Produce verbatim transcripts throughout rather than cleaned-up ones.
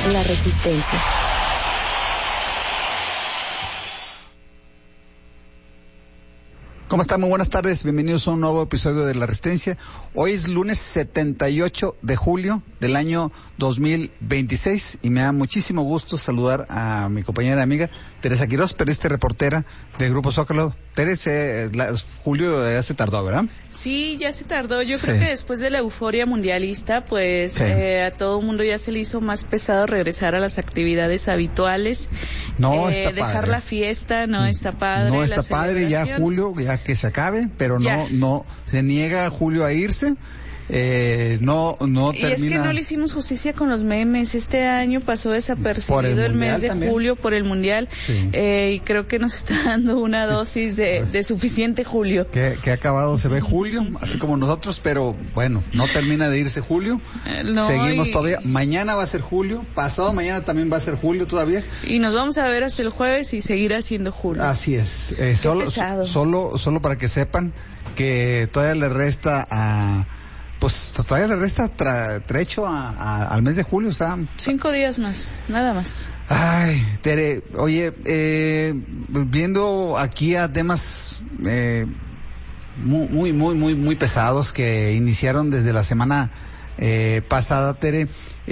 La Resistencia. ¿Cómo están? Muy buenas tardes, bienvenidos a un nuevo episodio de La Resistencia. Hoy es lunes setenta y ocho de julio del año dos mil veintiséis y me da muchísimo gusto saludar a mi compañera y amiga Teresa Quiroz, periodista y reportera del Grupo Zócalo. Teresa, eh, la, Julio ya se tardó, ¿verdad? Sí, ya se tardó. Yo sí. creo que después de la euforia mundialista, pues sí. eh, a todo el mundo ya se le hizo más pesado regresar a las actividades habituales. No, eh, está dejar padre. la fiesta, no está padre. No está padre ya Julio, ya que se acabe, pero ya. no, no, se niega Julio a irse. Eh, no, no y termina. es que no le hicimos justicia con los memes. Este año pasó desapercibido el, el mes de también. julio por el mundial, sí. eh, y creo que nos está dando una dosis de, de suficiente Julio. Que, que acabado se ve Julio, así como nosotros, pero bueno, no termina de irse Julio. Eh, no, Seguimos y... todavía. Mañana va a ser Julio, pasado mañana también va a ser Julio todavía. Y nos vamos a ver hasta el jueves y seguirá siendo Julio. Así es. Eh, solo, solo, solo para que sepan que todavía le resta a. Pues todavía le resta tra- trecho a, a, al mes de julio, o sea... Cinco días más, nada más. Ay, Tere, oye, eh, viendo aquí a temas eh, muy, muy, muy, muy, muy pesados que iniciaron desde la semana eh, pasada, Tere,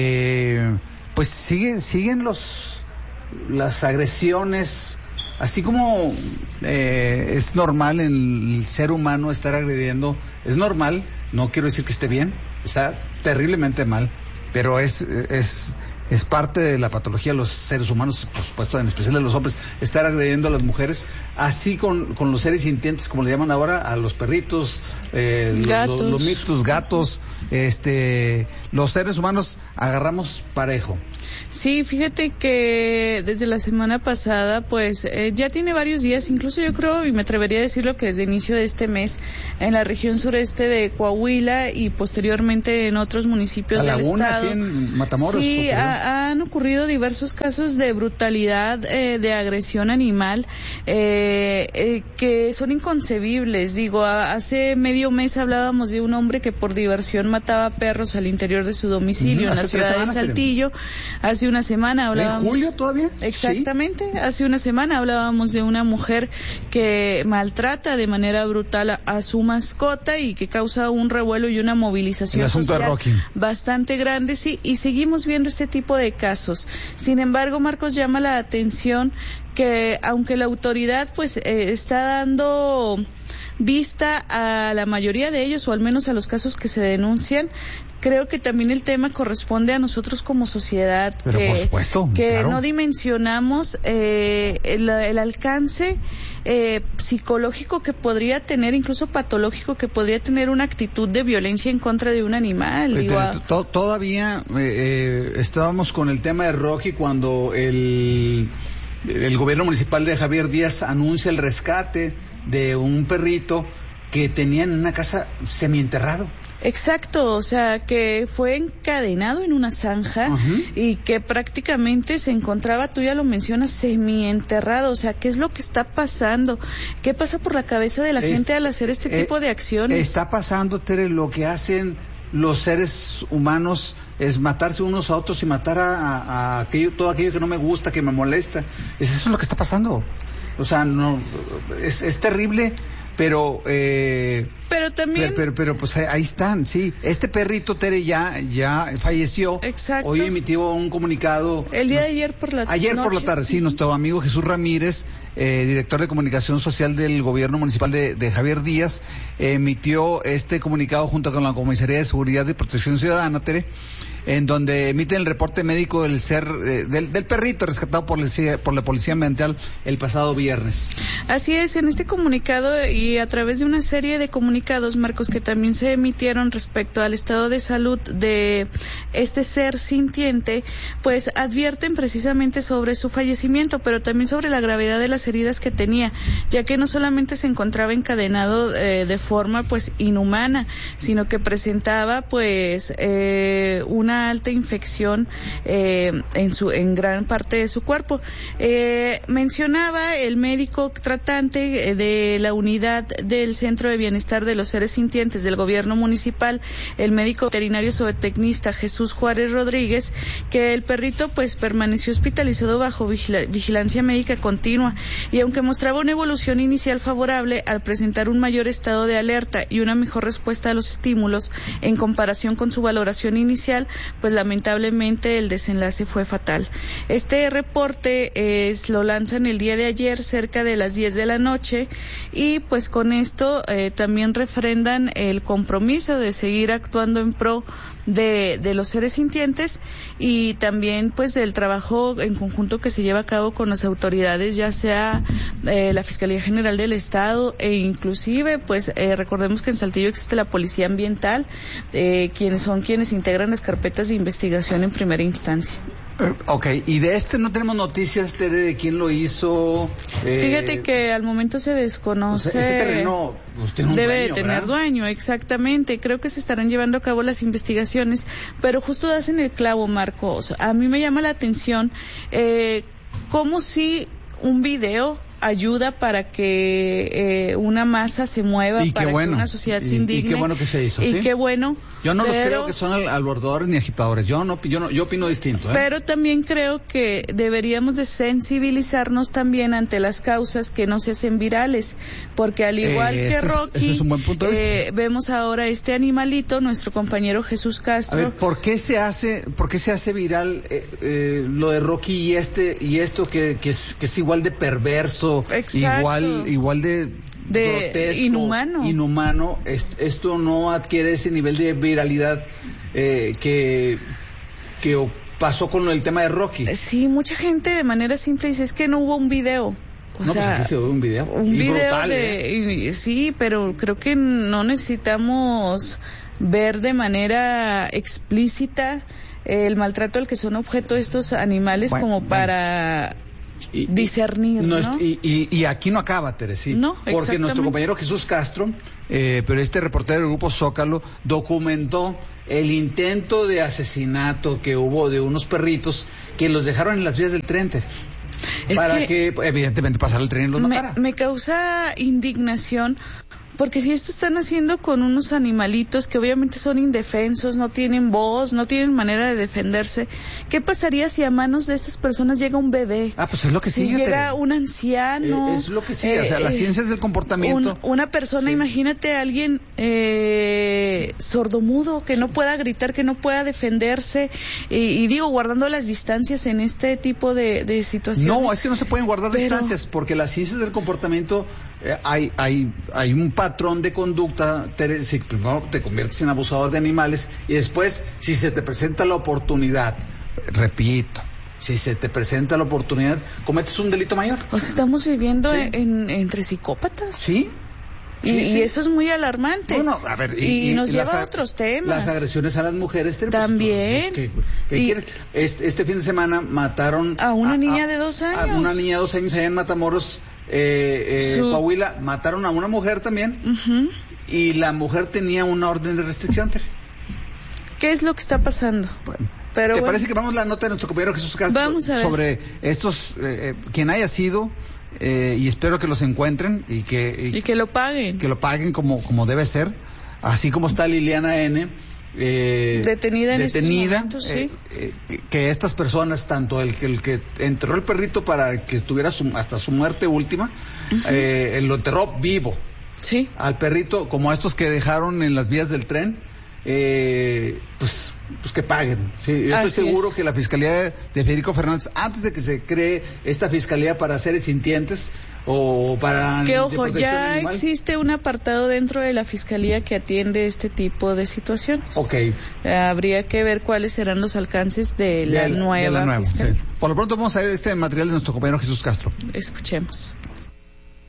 eh, pues sigue, siguen los las agresiones, así como eh, es normal en el ser humano estar agrediendo, es normal. No quiero decir que esté bien, está terriblemente mal, pero es es es parte de la patología de los seres humanos, por supuesto, en especial de los hombres, estar agrediendo a las mujeres, así con, con los seres sintientes, como le llaman ahora, a los perritos, eh, gatos. Los, los mitos, gatos, este, los seres humanos agarramos parejo. Sí, fíjate que desde la semana pasada, pues eh, ya tiene varios días, incluso yo creo, y me atrevería a decirlo, que desde inicio de este mes, en la región sureste de Coahuila y posteriormente en otros municipios ¿La del Laguna, estado. Sí, en Matamoros? Sí, ha, han ocurrido diversos casos de brutalidad, eh, de agresión animal, eh, eh, que son inconcebibles. Digo, a, hace medio mes hablábamos de un hombre que por diversión mataba perros al interior de su domicilio, uh-huh, en la ciudad de Saltillo. Hace una semana hablábamos... ¿En julio todavía? Exactamente, ¿sí? Hace una semana hablábamos de una mujer que maltrata de manera brutal a, a su mascota y que causa un revuelo y una movilización El asunto social de Rocky. bastante grande, sí, y seguimos viendo este tipo de casos. Sin embargo, Marcos, llama la atención que aunque la autoridad pues eh, está dando vista a la mayoría de ellos, o al menos a los casos que se denuncian, creo que también el tema corresponde a nosotros como sociedad, Pero que, por supuesto, que claro. no dimensionamos eh, el, el alcance eh, psicológico que podría tener, incluso patológico, que podría tener una actitud de violencia en contra de un animal. Oye, Digo, t- t- todavía eh, eh, estábamos con el tema de Rocky cuando el, el gobierno municipal de Javier Díaz anuncia el rescate de un perrito que tenía en una casa semienterrado. Exacto, o sea, que fue encadenado en una zanja, uh-huh, y que prácticamente se encontraba, tú ya lo mencionas, semienterrado. O sea, ¿qué es lo que está pasando? ¿Qué pasa por la cabeza de la es, gente al hacer este eh, tipo de acciones? Está pasando, Tere, lo que hacen los seres humanos es matarse unos a otros y matar a, a, a aquello, todo aquello que no me gusta, que me molesta. Es eso lo que está pasando. O sea, no, es, es terrible, pero... Eh, pero también... Pero, pero, pero pues ahí están, sí. Este perrito, Tere, ya, ya falleció. Exacto. Hoy emitió un comunicado... El día de ayer por la tarde. Ayer noche. por la tarde, sí, nuestro amigo Jesús Ramírez, eh, director de comunicación social del gobierno municipal de, de Javier Díaz, eh, emitió este comunicado junto con la Comisaría de Seguridad y Protección Ciudadana, Tere, en donde emiten el reporte médico del ser eh, del, del perrito rescatado por la, por la Policía Ambiental el pasado viernes. Así es, en este comunicado y a través de una serie de comunicados, Marcos, que también se emitieron respecto al estado de salud de este ser sintiente, pues advierten precisamente sobre su fallecimiento, pero también sobre la gravedad de las heridas que tenía, ya que no solamente se encontraba encadenado eh, de forma pues inhumana, sino que presentaba pues eh, una una alta infección eh, en su en gran parte de su cuerpo. Eh, mencionaba el médico tratante de la unidad del Centro de Bienestar de los Seres Sintientes del gobierno municipal, el médico veterinario zootecnista Jesús Juárez Rodríguez, que el perrito pues permaneció hospitalizado bajo vigila- vigilancia médica continua, y aunque mostraba una evolución inicial favorable, al presentar un mayor estado de alerta y una mejor respuesta a los estímulos en comparación con su valoración inicial, pues lamentablemente el desenlace fue fatal. Este reporte es, lo lanzan el día de ayer cerca de las diez de la noche, y pues con esto eh, también refrendan el compromiso de seguir actuando en pro de, de los seres sintientes, y también pues del trabajo en conjunto que se lleva a cabo con las autoridades, ya sea eh, la Fiscalía General del Estado e inclusive pues eh, recordemos que en Saltillo existe la Policía Ambiental, eh, quienes son quienes integran las carpetas de investigación en primera instancia. Ok, y de este no tenemos noticias, Tere, de quién lo hizo. Eh, Fíjate que al momento se desconoce. O sea, ese terreno pues, tiene un debe dueño, de tener ¿verdad? dueño, exactamente. Creo que se estarán llevando a cabo las investigaciones, pero justo das en el clavo, Marcos. A mí me llama la atención eh, cómo si un video ayuda para que eh, una masa se mueva, y para bueno, que una sociedad y, se indigne. Y qué bueno que se hizo, y ¿sí? qué bueno. Yo no pero, los creo que son al- alborotadores ni agitadores. Yo no, yo no, yo opino distinto, ¿eh? Pero también creo que deberíamos de sensibilizarnos también ante las causas que no se hacen virales, porque al igual Eh, que ese es- Rocky, ese es un buen punto de eh, vemos ahora este animalito, nuestro compañero Jesús A Castro. ver, ¿por qué se hace, por qué se hace viral eh, eh, lo de Rocky y este y esto que, que es que es igual de perverso, Exacto. igual igual de De grotesco, inhumano. inhumano? Est- esto no adquiere ese nivel de viralidad eh, que que o- pasó con el tema de Rocky. Sí, mucha gente de manera simple dice, es que no hubo un video. O no, sea, pues aquí se ve un video. un y video brutal, de ¿eh? y- sí, pero creo que no necesitamos ver de manera explícita el maltrato al que son objeto estos animales Bueno, como bueno. para Y- discernir, no, ¿no? Y, y, y aquí no acaba, Teresí. No, porque exactamente. nuestro compañero Jesús Castro, eh, pero este reportero del grupo Zócalo, documentó el intento de asesinato que hubo de unos perritos que los dejaron en las vías del tren, Tere, Es para que que, evidentemente, pasara el tren y los me, matara. me causa indignación, porque si esto están haciendo con unos animalitos que obviamente son indefensos, no tienen voz, no tienen manera de defenderse, ¿qué pasaría si a manos de estas personas llega un bebé? Ah, pues es lo que Si sigue, llega Tere. un anciano. Eh, es lo que sigue, o sea, eh, las eh, ciencias del comportamiento. un- una persona, Sí. imagínate a alguien eh, sordomudo, que no pueda gritar, que no pueda defenderse, y, y digo, guardando las distancias en este tipo de, de situaciones. No, es que no se pueden guardar Pero- distancias, porque las ciencias del comportamiento eh, hay, hay, hay un patrón de conducta. Tere, si primero te conviertes en abusador de animales y después, si se te presenta la oportunidad, repito, si se te presenta la oportunidad, cometes un delito mayor. O sea, estamos viviendo Sí. en, en- entre psicópatas. ¿Sí? Y, Sí, y sí. eso es muy alarmante. Bueno, a ver, y, nos lleva las a a- otros temas. Las agresiones a las mujeres, Tere, pues, También. pues, ¿qué, qué Y- quieres? Este, este fin de semana mataron A una niña de dos A años. una niña de dos años allá en Matamoros, eh, eh, Su- Coahuila. Mataron a una mujer también, Ujú. y la mujer tenía una orden de restricción, Tere. ¿Qué es lo que está pasando? Bueno, Pero ¿te bueno. parece que vamos a la nota de nuestro compañero Jesús Castro Vamos a ver. sobre estos, eh, eh, quien haya sido, eh, y espero que los encuentren y que, y Y que lo paguen. que lo paguen como, como debe ser, así como está Liliana N. Eh, Detenida en estos detenida, momentos, sí. eh, eh, que, que estas personas, tanto el que el que enterró el perrito para que estuviera su- hasta su muerte última, eh, lo enterró vivo Sí. al perrito, como a estos que dejaron en las vías del tren, eh, pues pues que paguen. Sí, yo Así estoy seguro es. que la Fiscalía de Federico Fernández, antes de que se cree esta Fiscalía para seres sintientes o para Que de ojo, protección ya animal. existe un apartado dentro de la Fiscalía que atiende este tipo de situaciones. Ok. Eh, Habría que ver cuáles serán los alcances de la De nueva de la nueva, Fiscalía. sí. Por lo pronto vamos a ver este material de nuestro compañero Jesús Castro. Escuchemos.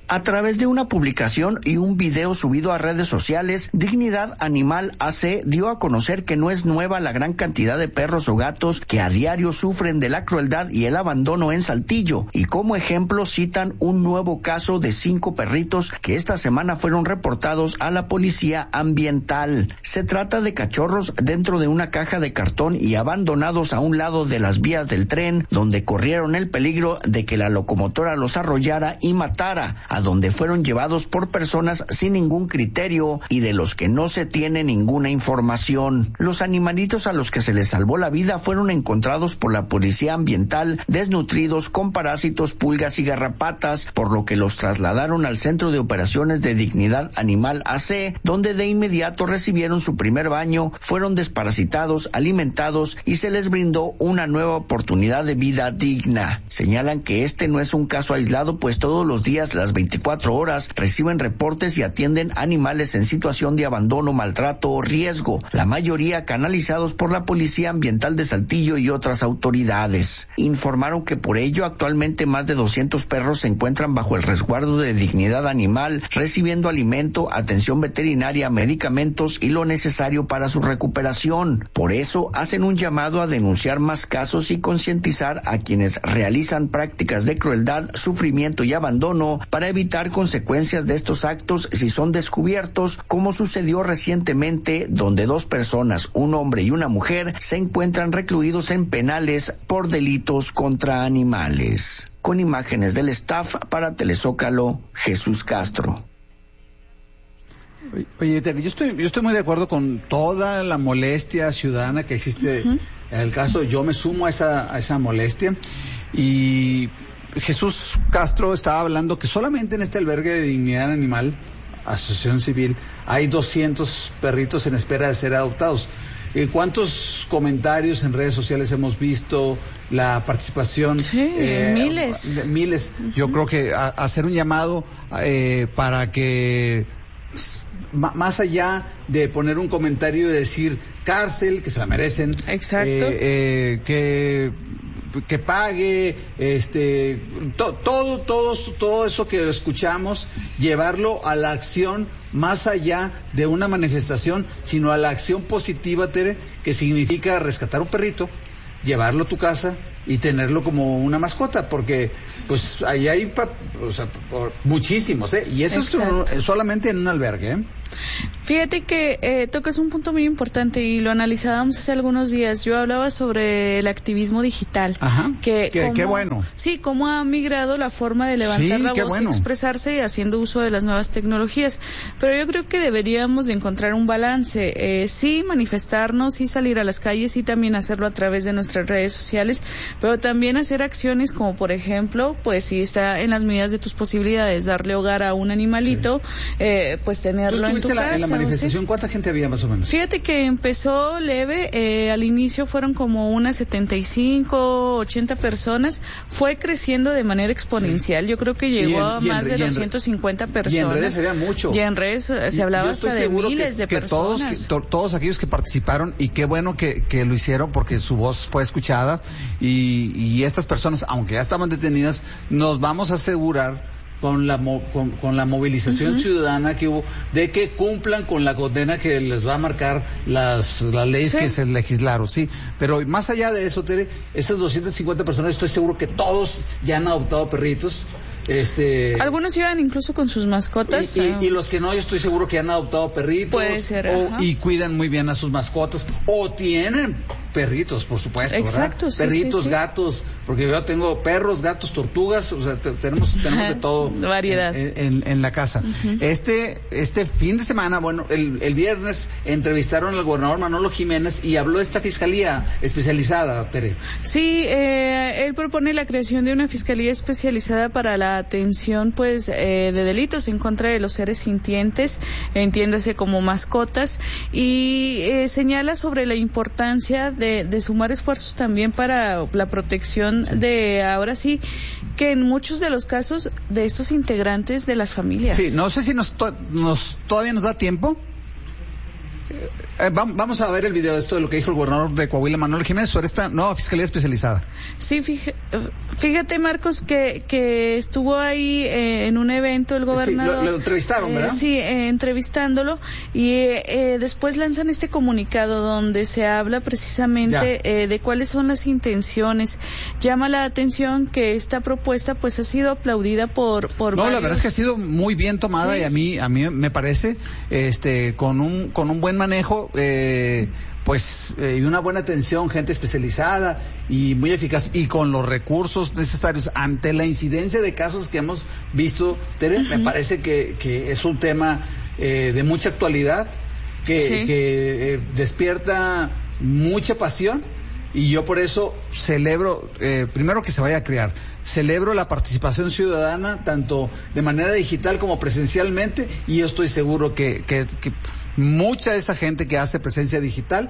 A través de una publicación y un video subido a redes sociales, Dignidad Animal A C dio a conocer que no es nueva la gran cantidad de perros o gatos que a diario sufren de la crueldad y el abandono en Saltillo, y como ejemplo citan un nuevo caso de cinco perritos que esta semana fueron reportados a la policía ambiental. Se trata de cachorros dentro de una caja de cartón y abandonados a un lado de las vías del tren, donde corrieron el peligro de que la locomotora los arrollara y matara, a donde fueron llevados por personas sin ningún criterio y de los que no se tiene ninguna información. Los animalitos a los que se les salvó la vida fueron encontrados por la policía ambiental desnutridos con parásitos, pulgas y garrapatas, por lo que los trasladaron al Centro de Operaciones de Dignidad Animal A C, donde de inmediato recibieron su primer baño, fueron desparasitados, alimentados y se les brindó una nueva oportunidad de vida digna. Señalan que este no es un caso aislado, pues todos los días, las veinticuatro horas, reciben reportes y atienden animales en situación de abandono, maltrato o riesgo, la mayoría canalizados por la Policía Ambiental de Saltillo y otras autoridades. Informaron que por ello actualmente más de doscientos perros se encuentran bajo el resguardo de Dignidad Animal, recibiendo alimento, atención veterinaria, medicamentos y lo necesario para su recuperación. Por eso hacen un llamado a denunciar más casos y concientizar a quienes realizan prácticas de crueldad, sufrimiento y abandono para evitar consecuencias de estos actos si son descubiertos, como sucedió recientemente, donde dos personas, un hombre y una mujer, se encuentran recluidos en penales por delitos contra animales. Con imágenes del staff para Telezócalo, Jesús Castro. Oye, Terry, yo estoy, yo estoy muy de acuerdo con toda la molestia ciudadana que existe. Uh-huh. En el caso, yo me sumo a esa, a esa molestia. Y Jesús Castro estaba hablando que solamente en este albergue de Dignidad Animal, Asociación Civil, hay doscientos perritos en espera de ser adoptados. ¿Cuántos comentarios en redes sociales hemos visto? La participación. Sí, eh, miles. Miles. Uh-huh. Yo creo que a, a hacer un llamado eh, para que, más allá de poner un comentario y decir cárcel, que se la merecen. Exacto. Eh, eh, que que pague, este, to, todo, todo, todo eso que escuchamos, llevarlo a la acción más allá de una manifestación, sino a la acción positiva, Tere, que significa rescatar un perrito, llevarlo a tu casa y tenerlo como una mascota, porque pues ahí hay pa, o sea, por, muchísimos, ¿eh? Y eso Exacto. es solamente en un albergue, ¿eh? Fíjate que eh, tocas un punto muy importante y lo analizábamos hace algunos días. Yo hablaba sobre el activismo digital. Ajá, que qué, cómo, qué bueno. Sí, cómo ha migrado la forma de levantar sí, la voz bueno. y expresarse haciendo uso de las nuevas tecnologías. Pero yo creo que deberíamos de encontrar un balance. Eh, sí, manifestarnos, sí salir a las calles y también hacerlo a través de nuestras redes sociales, pero también hacer acciones como, por ejemplo, pues si está en las medidas de tus posibilidades, darle hogar a un animalito, sí. eh, pues tenerlo en tu la, casa. en la manifestación, ¿sí? ¿Cuánta gente había más o menos? Fíjate que empezó leve, eh, al inicio fueron como unas setenta y cinco, ochenta personas, fue creciendo de manera exponencial, sí. Yo creo que llegó en, a más en, de doscientos cincuenta personas. Y en redes se veía mucho. Y en redes se hablaba hasta de miles que, de que personas. Todos, que to, todos aquellos que participaron, y qué bueno que, que lo hicieron porque su voz fue escuchada, y, y estas personas, aunque ya estaban detenidas, nos vamos a asegurar con la mo, con, con la movilización uh-huh. ciudadana que hubo, de que cumplan con la condena que les va a marcar las, las leyes sí. que se legislaron, sí. Pero más allá de eso, Tere, esas doscientas cincuenta personas, estoy seguro que todos ya han adoptado perritos. Este, algunos iban incluso con sus mascotas. Y, y, y los que no, yo estoy seguro que han adoptado perritos. Puede ser, o, y cuidan muy bien a sus mascotas. O tienen perritos, por supuesto, Exacto, ¿verdad? Sí, perritos, sí, sí. gatos, porque yo tengo perros, gatos, tortugas, o sea, te, tenemos, tenemos de todo. Variedad. En, en, en la casa. Uh-huh. Este, este fin de semana, bueno, el, el viernes entrevistaron al gobernador Manolo Jiménez y habló de esta fiscalía especializada, Tere. Sí, eh, él propone la creación de una fiscalía especializada para la atención, pues, eh, de delitos en contra de los seres sintientes, entiéndase como mascotas, y eh, señala sobre la importancia de, de sumar esfuerzos también para la protección sí. de, ahora sí, que en muchos de los casos de estos integrantes de las familias. Sí, no sé si nos, to- nos todavía nos da tiempo. Eh, vamos a ver el video de esto de lo que dijo el gobernador de Coahuila, Manuel Jiménez, sobre esta nueva fiscalía especializada. Sí, fíjate, Marcos, que, que estuvo ahí eh, en un evento el gobernador. Sí, lo, lo entrevistaron, ¿verdad? Eh, sí, eh, entrevistándolo, y eh, después lanzan este comunicado donde se habla precisamente eh, de cuáles son las intenciones. Llama la atención que esta propuesta pues ha sido aplaudida por por No, varios... la verdad es que ha sido muy bien tomada, sí. y a mí a mí me parece este con un con un buen manejo. Eh, pues eh, y una buena atención, gente especializada y muy eficaz, y con los recursos necesarios ante la incidencia de casos que hemos visto, Tere, uh-huh. me parece que, que es un tema eh, de mucha actualidad, que, sí. que eh, despierta mucha pasión, y yo por eso celebro, eh, primero que se vaya a crear, celebro la participación ciudadana, tanto de manera digital como presencialmente, y yo estoy seguro que, que, que mucha de esa gente que hace presencia digital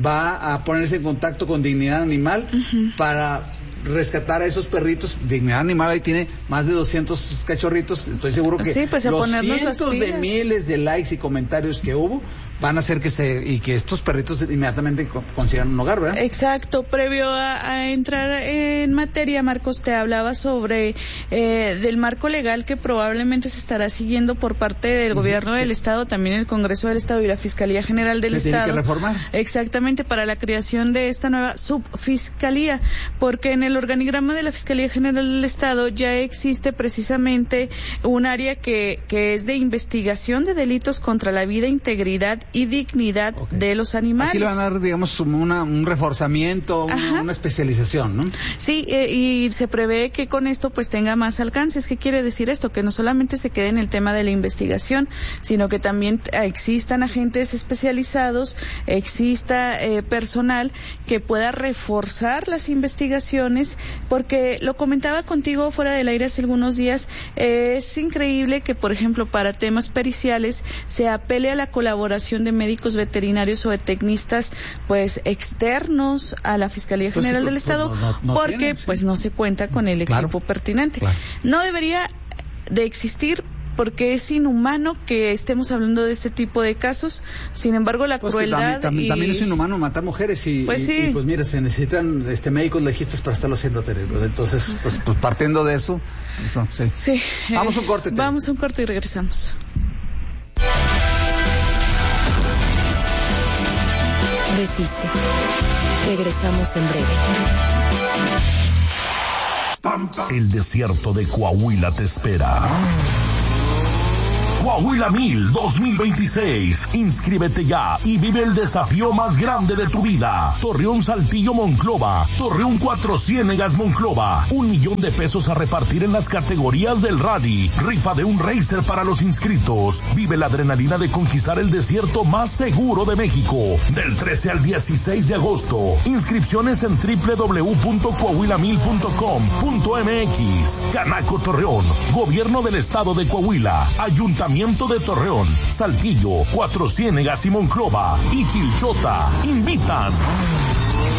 va a ponerse en contacto con Dignidad Animal uh-huh. para rescatar a esos perritos. Dignidad Animal ahí tiene más de doscientos cachorritos. Estoy seguro que sí, pues los cientos de miles de likes y comentarios que hubo van a hacer que se y que estos perritos inmediatamente consigan un hogar, ¿verdad? Exacto. Previo a, a entrar en materia, Marcos, te hablaba sobre eh, del marco legal que probablemente se estará siguiendo por parte del uh-huh. gobierno del Estado, también el Congreso del Estado y la Fiscalía General del se Estado. Tiene que reformar. Exactamente, para la creación de esta nueva subfiscalía, porque en el organigrama de la Fiscalía General del Estado ya existe precisamente un área que, que es de investigación de delitos contra la vida, integridad y dignidad okay. de los animales. Aquí le van a dar, digamos, una, un reforzamiento, una, una especialización, ¿no? Sí, eh, y se prevé que con esto pues tenga más alcances. ¿Qué quiere decir esto? Que no solamente se quede en el tema de la investigación, sino que también existan agentes especializados, exista eh, personal que pueda reforzar las investigaciones, porque lo comentaba contigo fuera del aire hace algunos días, eh, es increíble que, por ejemplo, para temas periciales se apele a la colaboración de médicos veterinarios o de tecnistas pues externos a la Fiscalía General pues sí, pues, del Estado, no, no, no porque tienen, pues sí. no se cuenta con el equipo claro, pertinente. Claro. No debería de existir, porque es inhumano que estemos hablando de este tipo de casos. Sin embargo, la pues crueldad... Sí, también, también, y... también es inhumano matar mujeres y pues, y, sí. y pues mira, se necesitan este médicos legistas para estarlo haciendo, Tere. Entonces, pues, pues partiendo de eso... eso sí. sí. Vamos a un corte, Tere. Vamos a un corte y regresamos. Resiste. Regresamos en breve. El desierto de Coahuila te espera. Coahuila Mil dos mil veintiséis. Inscríbete ya y vive el desafío más grande de tu vida. Torreón Saltillo Monclova. Torreón Cuatro Ciénegas Monclova. Un millón de pesos a repartir en las categorías del rally. Rifa de un racer para los inscritos. Vive la adrenalina de conquistar el desierto más seguro de México. Del trece al dieciséis de agosto. Inscripciones en doble u doble u doble u punto coahuila mil punto com punto m x. Canaco Torreón. Gobierno del Estado de Coahuila. Ayuntamiento de Torreón, Saltillo, Cuatro Ciénegas y Monclova y Chilchota invitan.